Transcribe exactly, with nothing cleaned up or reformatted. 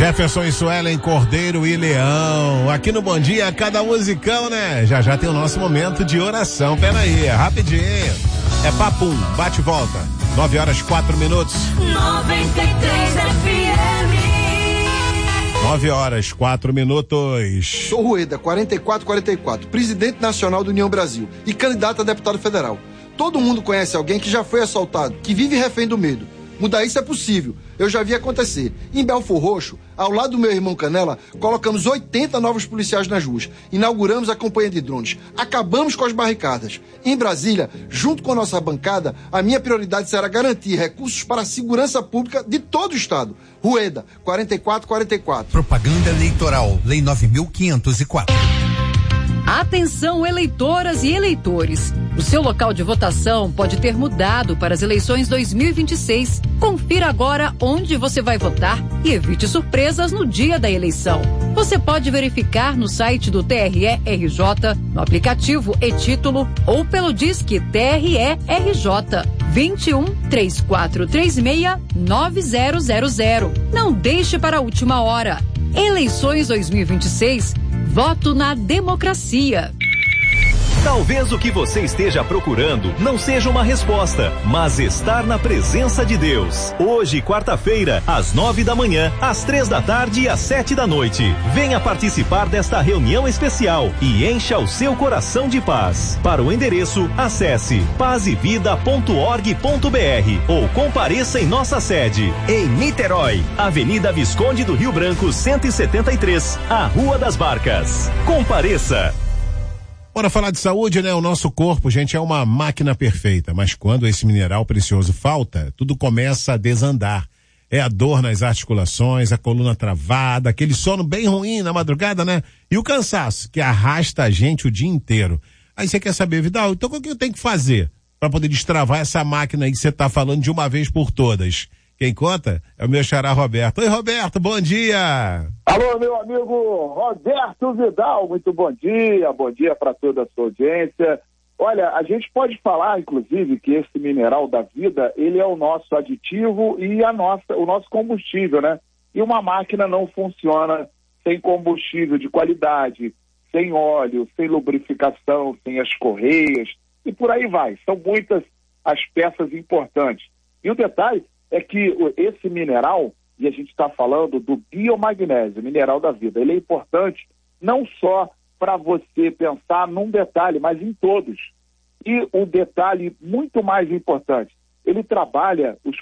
Jefferson e Suelen, Cordeiro e Leão. Aqui no Bom Dia, cada musicão, né? Já já tem o nosso momento de oração. Pera aí, é rapidinho. É papum, bate e volta. Nove horas, quatro minutos. noventa e três F M. Nove horas, quatro minutos. Sou Rueda, quarenta e quatro quarenta e quatro, presidente nacional do União Brasil e candidato a deputado federal. Todo mundo conhece alguém que já foi assaltado, que vive refém do medo. Mudar isso é possível. Eu já vi acontecer. Em Belfor Roxo, ao lado do meu irmão Canela, colocamos oitenta novos policiais nas ruas. Inauguramos a campanha de drones. Acabamos com as barricadas. Em Brasília, junto com a nossa bancada, a minha prioridade será garantir recursos para a segurança pública de todo o estado. Rueda, quarenta e quatro quarenta e quatro. Propaganda eleitoral, Lei nove mil quinhentos e quatro. Atenção, eleitoras e eleitores. O seu local de votação pode ter mudado para as eleições dois mil e vinte e seis. Confira agora onde você vai votar e evite surpresas no dia da eleição. Você pode verificar no site do T R E R J, no aplicativo e-Título ou pelo Disque T R E R J vinte e um, três quatro três seis, nove zero zero zero. Não deixe para a última hora. Eleições dois mil e vinte e seis. Voto na democracia. Talvez o que você esteja procurando não seja uma resposta, mas estar na presença de Deus. Hoje, quarta-feira, às nove da manhã, às três da tarde e às sete da noite. Venha participar desta reunião especial e encha o seu coração de paz. Para o endereço, acesse paz e vida ponto org ponto br ou compareça em nossa sede, em Niterói, Avenida Visconde do Rio Branco, cento e setenta e três, a Rua das Barcas. Compareça. Bora falar de saúde, né? O nosso corpo, gente, é uma máquina perfeita, mas quando esse mineral precioso falta, tudo começa a desandar. É a dor nas articulações, a coluna travada, aquele sono bem ruim na madrugada, né? E o cansaço, que arrasta a gente o dia inteiro. Aí você quer saber, Vidal, então o que eu tenho que fazer para poder destravar essa máquina aí que você tá falando de uma vez por todas? Quem conta é o meu xará Roberto. Oi, Roberto, bom dia! Alô, meu amigo Roberto Vidal, muito bom dia, bom dia para toda a sua audiência. Olha, a gente pode falar, inclusive, que esse mineral da vida, ele é o nosso aditivo e a nossa, o nosso combustível, né? E uma máquina não funciona sem combustível de qualidade, sem óleo, sem lubrificação, sem as correias, e por aí vai. São muitas as peças importantes. E o detalhe é que esse mineral, e a gente está falando do biomagnésio, mineral da vida, ele é importante não só para você pensar num detalhe, mas em todos. E o detalhe muito mais importante, ele trabalha os